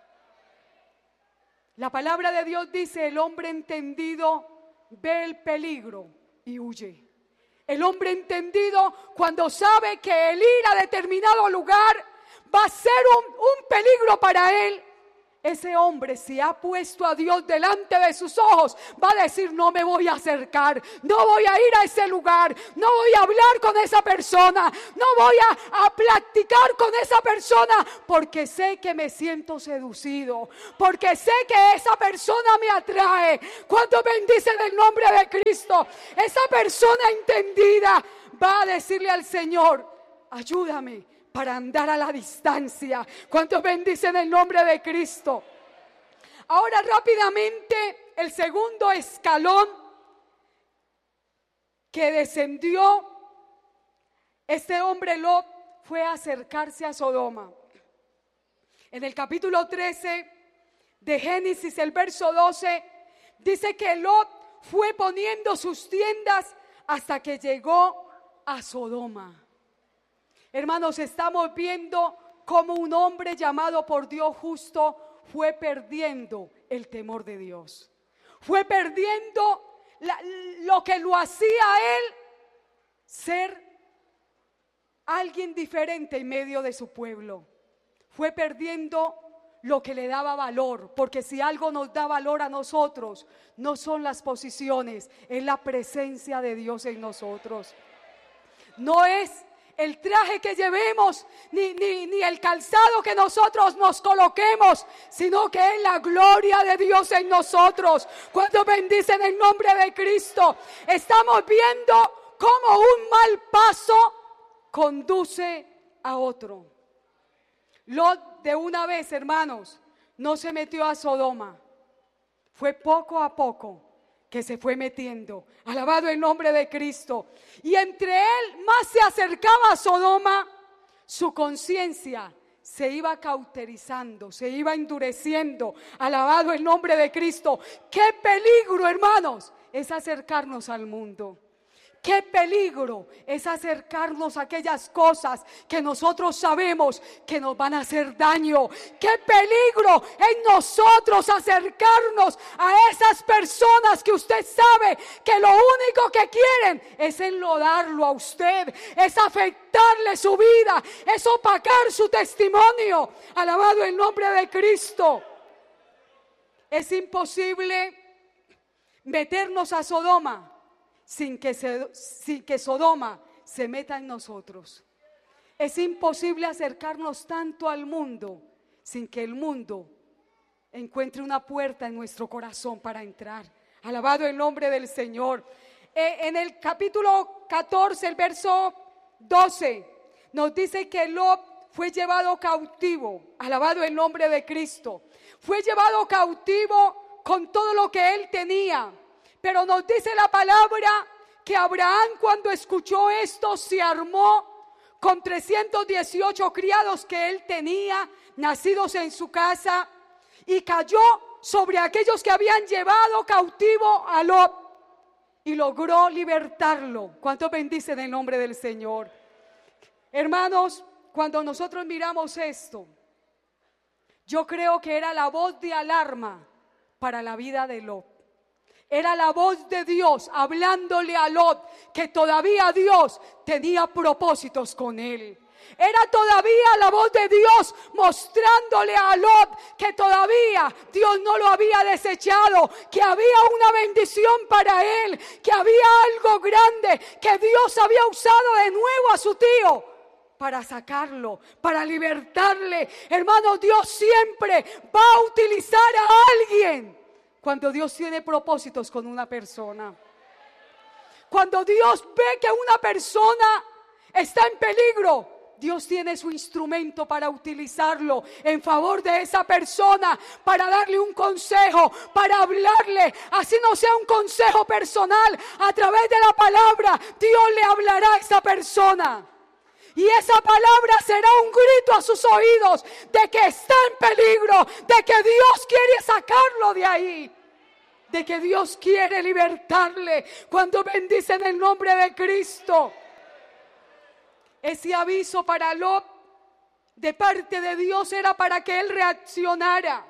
La palabra de Dios dice: el hombre entendido ve el peligro y huye. El hombre entendido, cuando sabe que el ir a determinado lugar va a ser un peligro para él, ese hombre, si ha puesto a Dios delante de sus ojos, va a decir: no me voy a acercar, no voy a ir a ese lugar, no voy a hablar con esa persona, no voy a platicar con esa persona, porque sé que me siento seducido, porque sé que esa persona me atrae. Cuando bendicen el nombre de Cristo, esa persona entendida va a decirle al Señor: ayúdame para andar a la distancia. ¿Cuántos bendicen el nombre de Cristo? Ahora rápidamente, el segundo escalón que descendió este hombre Lot fue acercarse a Sodoma. En el capítulo 13 de Génesis, el verso 12, dice que Lot fue poniendo sus tiendas hasta que llegó a Sodoma. Hermanos, estamos viendo cómo un hombre llamado por Dios justo fue perdiendo el temor de Dios. Fue perdiendo lo que lo hacía a él ser alguien diferente en medio de su pueblo. Fue perdiendo lo que le daba valor, porque si algo nos da valor a nosotros, no son las posiciones, es la presencia de Dios en nosotros. No es el traje que llevemos, ni el calzado que nosotros nos coloquemos, sino que es la gloria de Dios en nosotros. Cuando bendicen el nombre de Cristo, estamos viendo cómo un mal paso conduce a otro. Lot, de una vez, hermanos, no se metió a Sodoma. Fue poco a poco que se fue metiendo. Alabado el nombre de Cristo. Y entre él más se acercaba a Sodoma, su conciencia se iba cauterizando, se iba endureciendo. Alabado el nombre de Cristo. Qué peligro, hermanos, es acercarnos al mundo. Qué peligro es acercarnos a aquellas cosas que nosotros sabemos que nos van a hacer daño. Qué peligro es nosotros acercarnos a esas personas que usted sabe que lo único que quieren es enlodarlo a usted, es afectarle su vida, es opacar su testimonio. Alabado el nombre de Cristo. Es imposible meternos a Sodoma sin que Sodoma se meta en nosotros. Es imposible acercarnos tanto al mundo sin que el mundo encuentre una puerta en nuestro corazón para entrar. Alabado el nombre del Señor. En el capítulo 14, el verso 12, nos dice que Lot fue llevado cautivo. Alabado el nombre de Cristo. Fue llevado cautivo con todo lo que él tenía. Pero nos dice la palabra que Abraham, cuando escuchó esto, se armó con 318 criados que él tenía, nacidos en su casa, y cayó sobre aquellos que habían llevado cautivo a Lot y logró libertarlo. ¿Cuántos bendicen el nombre del Señor? Hermanos, cuando nosotros miramos esto, yo creo que era la voz de alarma para la vida de Lot. Era la voz de Dios hablándole a Lot que todavía Dios tenía propósitos con él. Era todavía la voz de Dios mostrándole a Lot que todavía Dios no lo había desechado, que había una bendición para él, que había algo grande, que Dios había usado de nuevo a su tío para sacarlo, para libertarle. Hermano, Dios siempre va a utilizar a alguien cuando Dios tiene propósitos con una persona. Cuando Dios ve que una persona está en peligro, Dios tiene su instrumento para utilizarlo en favor de esa persona, para darle un consejo, para hablarle, así no sea un consejo personal, a través de la palabra, Dios le hablará a esa persona. Y esa palabra será un grito a sus oídos de que está en peligro, de que Dios quiere sacarlo de ahí, de que Dios quiere libertarle. Cuando bendicen el nombre de Cristo, ese aviso para Lot de parte de Dios era para que él reaccionara.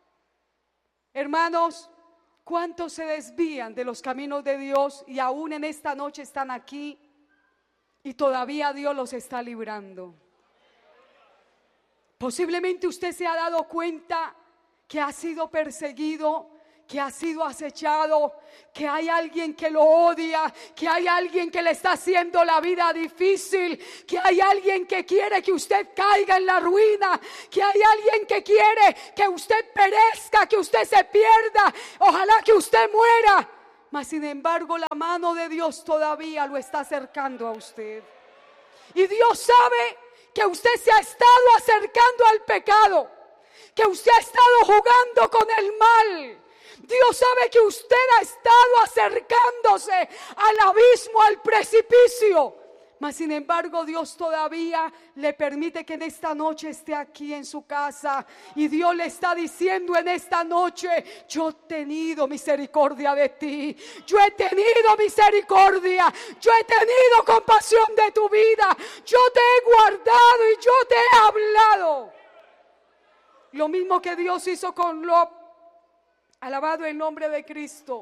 Hermanos, ¿cuántos se desvían de los caminos de Dios y aún en esta noche están aquí? Y todavía Dios los está librando. Posiblemente usted se ha dado cuenta que ha sido perseguido, que ha sido acechado, que hay alguien que lo odia, que hay alguien que le está haciendo la vida difícil, que hay alguien que quiere que usted caiga en la ruina, que hay alguien que quiere que usted perezca, que usted se pierda, ojalá que usted muera. Mas sin embargo la mano de Dios todavía lo está acercando a usted. Y Dios sabe que usted se ha estado acercando al pecado, que usted ha estado jugando con el mal. Dios sabe que usted ha estado acercándose al abismo, al precipicio. Mas sin embargo Dios todavía le permite que en esta noche esté aquí en su casa. Y Dios le está diciendo en esta noche: yo he tenido misericordia de ti. Yo he tenido misericordia. Yo he tenido compasión de tu vida. Yo te he guardado y yo te he hablado. Lo mismo que Dios hizo con Lot. Alabado el nombre de Cristo.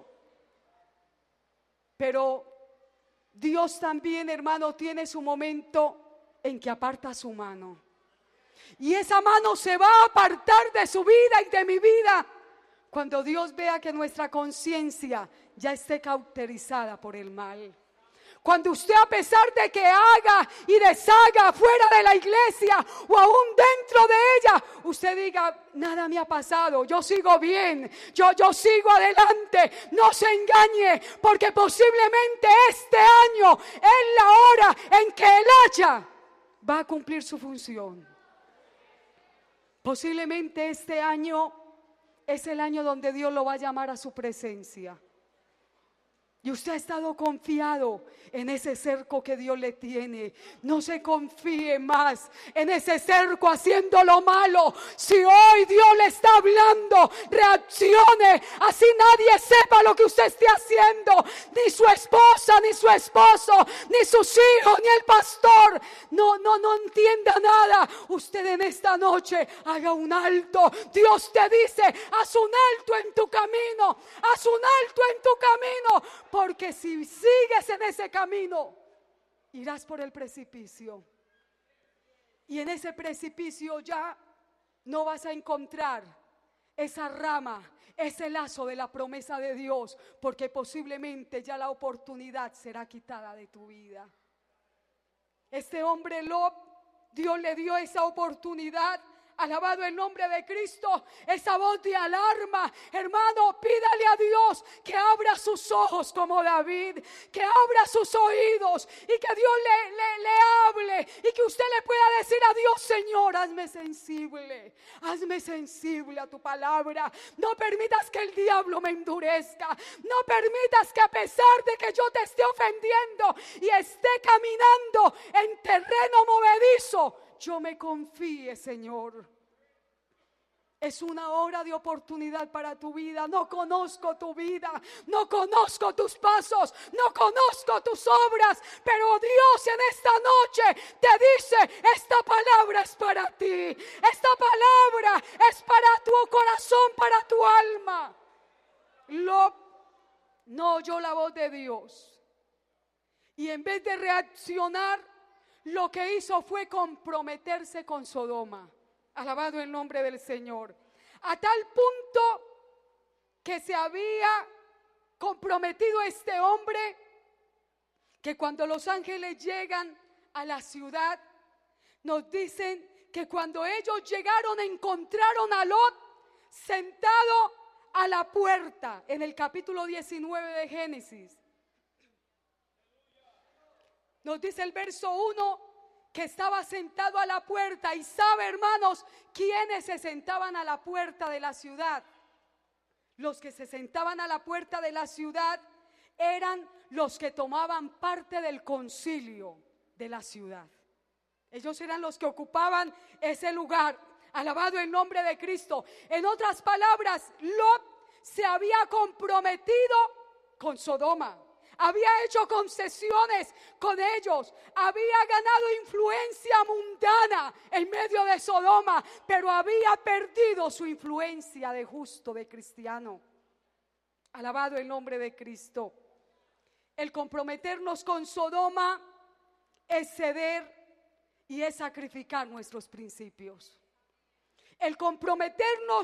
Pero Dios también, hermano, tiene su momento en que aparta su mano. Y esa mano se va a apartar de su vida y de mi vida cuando Dios vea que nuestra conciencia ya esté cauterizada por el mal. Cuando usted, a pesar de que haga y deshaga fuera de la iglesia o aún dentro de ella, usted diga: nada me ha pasado, yo sigo bien, yo sigo adelante. No se engañe, porque posiblemente este año es la hora en que el hacha va a cumplir su función. Posiblemente este año es el año donde Dios lo va a llamar a su presencia. Y usted ha estado confiado en ese cerco que Dios le tiene. No se confíe más en ese cerco haciendo lo malo. Si hoy Dios le está hablando, reaccione. Así nadie sepa lo que usted esté haciendo. Ni su esposa, ni su esposo, ni sus hijos, ni el pastor. No entienda nada. Usted en esta noche haga un alto. Dios te dice: haz un alto en tu camino. Haz un alto en tu camino. Porque si sigues en ese camino, irás por el precipicio. Y en ese precipicio ya no vas a encontrar esa rama, ese lazo de la promesa de Dios, porque posiblemente ya la oportunidad será quitada de tu vida. Este hombre Lot, Dios le dio esa oportunidad. Alabado el nombre de Cristo. Esa voz de alarma, hermano, pídale a Dios que abra sus ojos como David, que abra sus oídos y que Dios le hable y que usted le pueda decir a Dios: Señor, hazme sensible a tu palabra. No permitas que el diablo me endurezca. No permitas que, a pesar de que yo te esté ofendiendo y esté caminando en terreno movedizo, yo me confíe, Señor. Es una hora de oportunidad para tu vida. No conozco tu vida, no conozco tus pasos, no conozco tus obras, pero Dios en esta noche te dice: esta palabra es para ti, esta palabra es para tu corazón, para tu alma. Lot no oyó la voz de Dios y en vez de reaccionar, lo que hizo fue comprometerse con Sodoma. Alabado el nombre del Señor. A tal punto que se había comprometido este hombre, que cuando los ángeles llegan a la ciudad, nos dicen que cuando ellos llegaron encontraron a Lot sentado a la puerta, en el capítulo 19 de Génesis. Nos dice el verso 1 que estaba sentado a la puerta. Y sabe, hermanos, quiénes se sentaban a la puerta de la ciudad. Los que se sentaban a la puerta de la ciudad eran los que tomaban parte del concilio de la ciudad. Ellos eran los que ocupaban ese lugar. Alabado el nombre de Cristo. En otras palabras, Lot se había comprometido con Sodoma. Había hecho concesiones con ellos, había ganado influencia mundana en medio de Sodoma, pero había perdido su influencia de justo, de cristiano. Alabado el nombre de Cristo. El comprometernos con Sodoma es ceder y es sacrificar nuestros principios. El comprometernos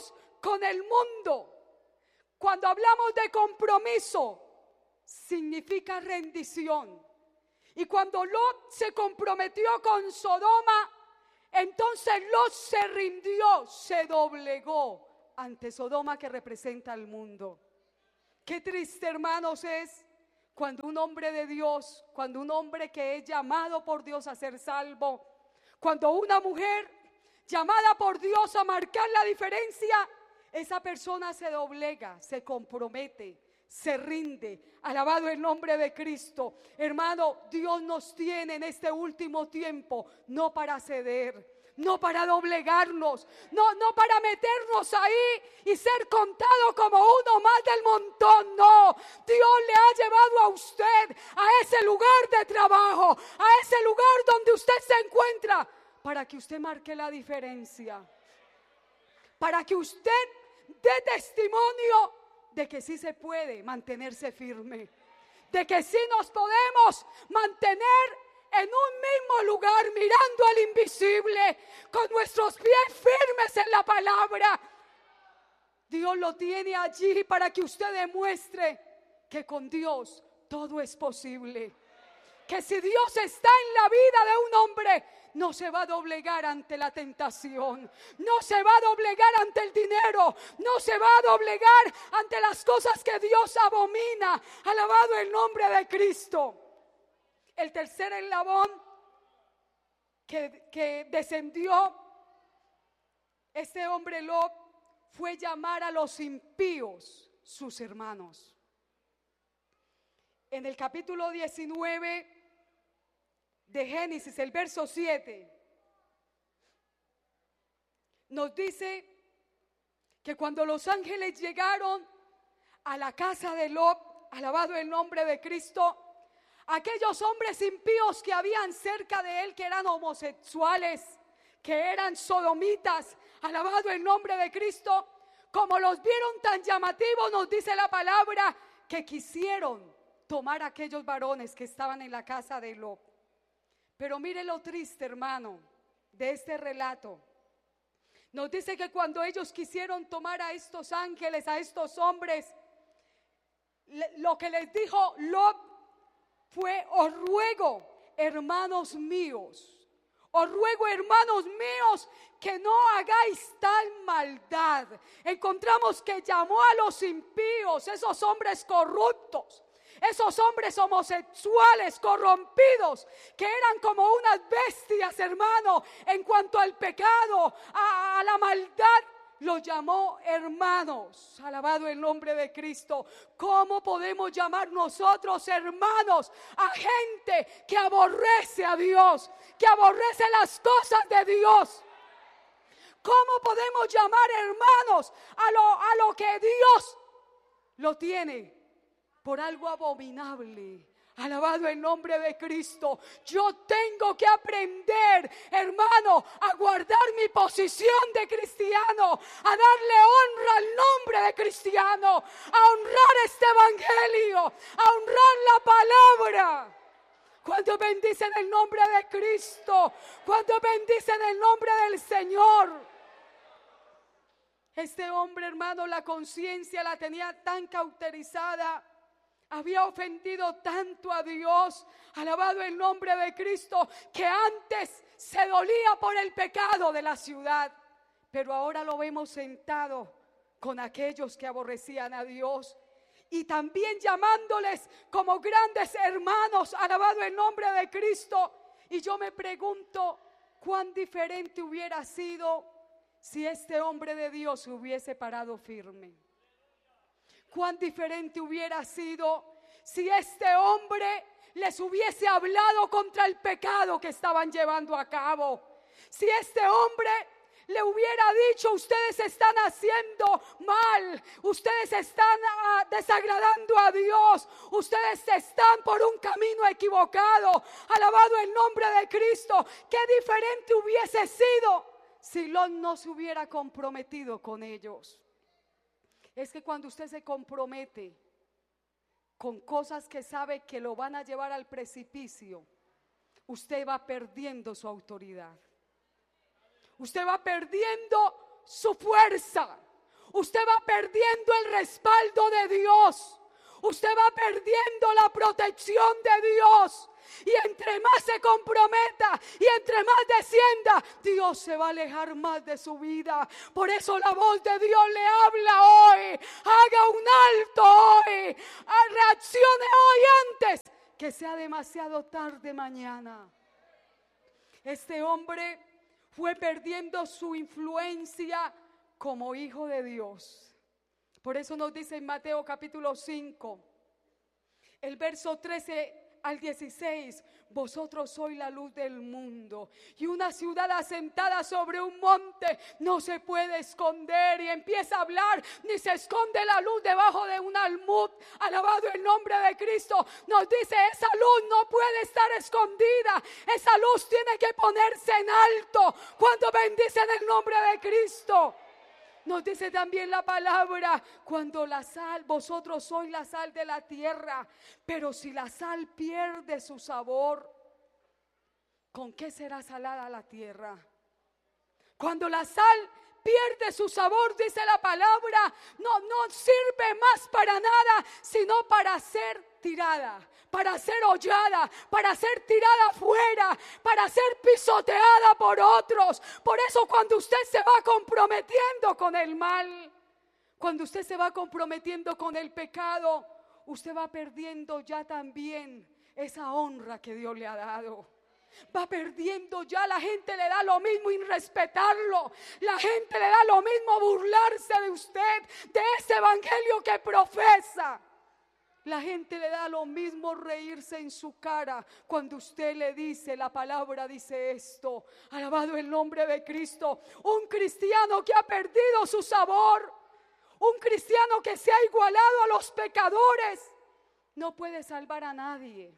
con el mundo. Cuando hablamos de compromiso, significa rendición. Y cuando Lot se comprometió con Sodoma, entonces Lot se rindió, se doblegó ante Sodoma, que representa al mundo. Qué triste, hermanos, es cuando un hombre de Dios, cuando un hombre que es llamado por Dios a ser salvo, cuando una mujer llamada por Dios a marcar la diferencia, esa persona se doblega, se compromete, se rinde. Alabado el nombre de Cristo. Hermano, Dios nos tiene en este último tiempo no para ceder, no para doblegarnos, no para meternos ahí y ser contado como uno más del montón. No, Dios le ha llevado a usted a ese lugar de trabajo, a ese lugar donde usted se encuentra, para que usted marque la diferencia, para que usted dé testimonio de que sí se puede mantenerse firme, de que sí nos podemos mantener en un mismo lugar, mirando al invisible, con nuestros pies firmes en la palabra. Dios lo tiene allí para que usted demuestre que con Dios todo es posible. Que si Dios está en la vida de un hombre, no se va a doblegar ante la tentación, no se va a doblegar ante el dinero, no se va a doblegar ante las cosas que Dios abomina. Alabado el nombre de Cristo. El tercer eslabón que descendió este hombre Lot fue llamar a los impíos sus hermanos. En el capítulo 19 de Génesis, el verso 7, nos dice que cuando los ángeles llegaron a la casa de Lot, alabado el nombre de Cristo, aquellos hombres impíos que habían cerca de él, que eran homosexuales, que eran sodomitas, alabado el nombre de Cristo, como los vieron tan llamativos, nos dice la palabra, que quisieron tomar a aquellos varones que estaban en la casa de Lot. Pero mire lo triste, hermano, de este relato. Nos dice que cuando ellos quisieron tomar a estos ángeles, a estos hombres, lo que les dijo Lot fue: os ruego, hermanos míos, os ruego, hermanos míos, que no hagáis tal maldad. Encontramos que llamó a los impíos, esos hombres corruptos, esos hombres homosexuales corrompidos, que eran como unas bestias, hermano, en cuanto al pecado, a la maldad. Los llamó hermanos. Alabado el nombre de Cristo. ¿Cómo podemos llamar nosotros hermanos a gente que aborrece a Dios, que aborrece las cosas de Dios? ¿Cómo podemos llamar hermanos a lo que Dios lo tiene por algo abominable? Alabado el nombre de Cristo. Yo tengo que aprender, hermano, a guardar mi posición de cristiano, a darle honra al nombre de cristiano, a honrar este evangelio, a honrar la palabra. Cuando bendicen el nombre de Cristo, cuando bendicen el nombre del Señor. Este hombre, hermano, la conciencia la tenía tan cauterizada, había ofendido tanto a Dios, alabado el nombre de Cristo, que antes se dolía por el pecado de la ciudad, pero ahora lo vemos sentado con aquellos que aborrecían a Dios y también llamándoles como grandes hermanos, alabado el nombre de Cristo. Y yo me pregunto, cuán diferente hubiera sido si este hombre de Dios se hubiese parado firme. Cuán diferente hubiera sido si este hombre les hubiese hablado contra el pecado que estaban llevando a cabo. Si este hombre le hubiera dicho: ustedes están haciendo mal, ustedes están desagradando a Dios, ustedes están por un camino equivocado. Alabado el nombre de Cristo. Qué diferente hubiese sido si Lot no se hubiera comprometido con ellos. Es que cuando usted se compromete con cosas que sabe que lo van a llevar al precipicio, usted va perdiendo su autoridad, usted va perdiendo su fuerza, usted va perdiendo el respaldo de Dios. Usted va perdiendo la protección de Dios. Y entre más se comprometa y entre más descienda, Dios se va a alejar más de su vida. Por eso la voz de Dios le habla hoy. Haga un alto hoy. Reaccione hoy antes que sea demasiado tarde mañana. Este hombre fue perdiendo su influencia como hijo de Dios. Por eso nos dice en Mateo capítulo 5, el verso 13 al 16, vosotros sois la luz del mundo, y una ciudad asentada sobre un monte no se puede esconder. Y empieza a hablar, ni se esconde la luz debajo de un almud. Alabado el nombre de Cristo. Nos dice, esa luz no puede estar escondida, esa luz tiene que ponerse en alto cuando bendicen el nombre de Cristo. Nos dice también la palabra, cuando la sal, vosotros sois la sal de la tierra, pero si la sal pierde su sabor, ¿con qué será salada la tierra? Cuando la sal pierde su sabor, dice la palabra, no sirve más para nada, sino para ser tirada, para ser hollada, para ser tirada afuera, para ser pisoteada por otros. Por eso cuando usted se va comprometiendo con el mal, cuando usted se va comprometiendo con el pecado, usted va perdiendo ya también esa honra que Dios le ha dado. Va perdiendo ya, la gente le da lo mismo irrespetarlo, la gente le da lo mismo burlarse de usted, de ese evangelio que profesa. La gente le da lo mismo reírse en su cara cuando usted le dice, la palabra dice esto. Alabado el nombre de Cristo. Un cristiano que ha perdido su sabor, un cristiano que se ha igualado a los pecadores, no puede salvar a nadie.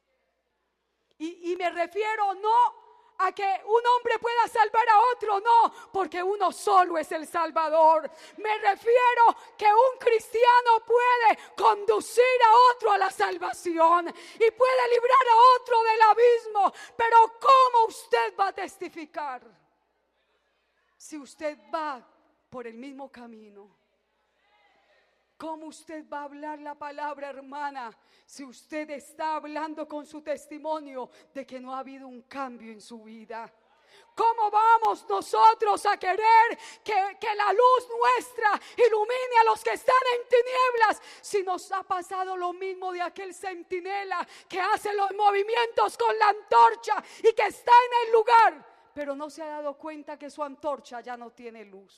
Y me refiero no a que un hombre pueda salvar a otro, no, porque uno solo es el Salvador. Me refiero que un cristiano puede conducir a otro a la salvación y puede librar a otro del abismo. Pero ¿cómo usted va a testificar si usted va por el mismo camino? ¿Cómo usted va a hablar la palabra, hermana, si usted está hablando con su testimonio de que no ha habido un cambio en su vida? ¿Cómo vamos nosotros a querer que la luz nuestra ilumine a los que están en tinieblas si nos ha pasado lo mismo de aquel centinela que hace los movimientos con la antorcha y que está en el lugar, pero no se ha dado cuenta que su antorcha ya no tiene luz?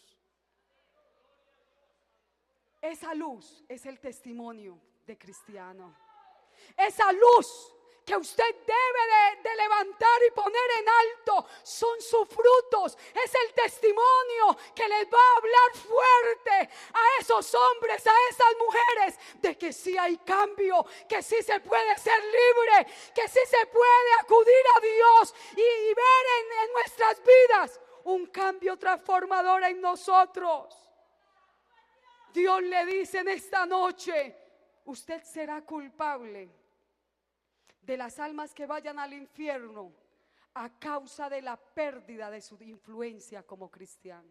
Esa luz es el testimonio de cristiano. Esa luz que usted debe de levantar y poner en alto son sus frutos. Es el testimonio que les va a hablar fuerte a esos hombres, a esas mujeres, de que sí hay cambio, que sí se puede ser libre, que sí se puede acudir a Dios y ver en nuestras vidas un cambio transformador en nosotros. Dios le dice en esta noche, usted será culpable de las almas que vayan al infierno a causa de la pérdida de su influencia como cristiano.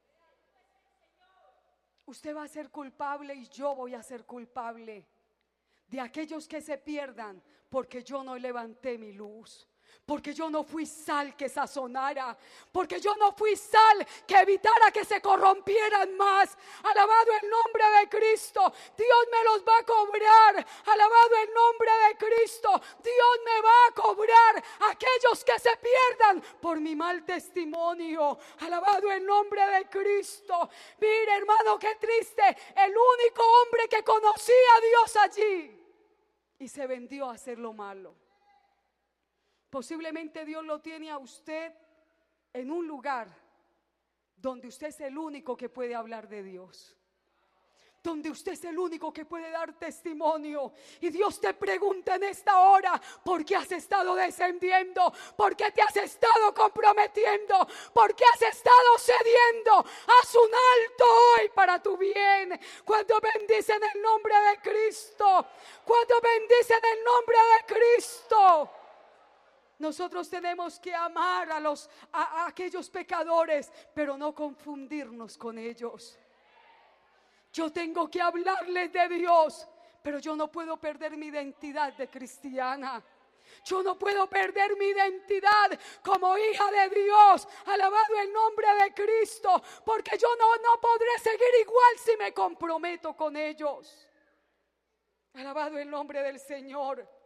Usted va a ser culpable y yo voy a ser culpable de aquellos que se pierdan porque yo no levanté mi luz. Porque yo no fui sal que sazonara, porque yo no fui sal que evitara que se corrompieran más. Alabado el nombre de Cristo, Dios me los va a cobrar. Alabado el nombre de Cristo, Dios me va a cobrar aquellos que se pierdan por mi mal testimonio. Alabado el nombre de Cristo. Mire, hermano, qué triste, el único hombre que conocía a Dios allí y se vendió a hacer lo malo. Posiblemente Dios lo tiene a usted en un lugar donde usted es el único que puede hablar de Dios, donde usted es el único que puede dar testimonio. Y Dios te pregunta en esta hora, ¿por qué has estado descendiendo? ¿Por qué te has estado comprometiendo? ¿Por qué has estado cediendo? Haz un alto hoy para tu bien. Cuando bendicen el nombre de Cristo, cuando bendicen el nombre de Cristo, nosotros tenemos que amar a aquellos pecadores, pero no confundirnos con ellos. Yo tengo que hablarles de Dios, pero yo no puedo perder mi identidad de cristiana. Yo no puedo perder mi identidad como hija de Dios. Alabado el nombre de Cristo, porque yo no podré seguir igual si me comprometo con ellos. Alabado el nombre del Señor.